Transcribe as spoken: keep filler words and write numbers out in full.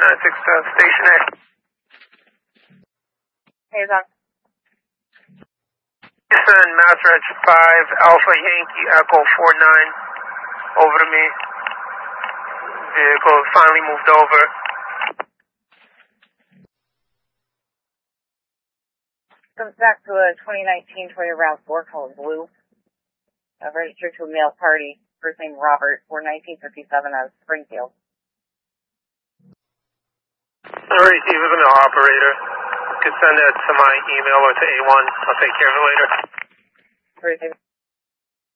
nine six uh, Station A. Hey, Zach. Send Mass Reg five Alpha Yankee Echo four nine over to me. Vehicle finally moved over. Comes back to a twenty nineteen Toyota RAV four called Blue. Uh, registered to a male party. First name Robert, for nineteen fifty-seven out of Springfield. Alright, Steve, is an operator. You can send that to my email or to A one. I'll take care of it later. Everything.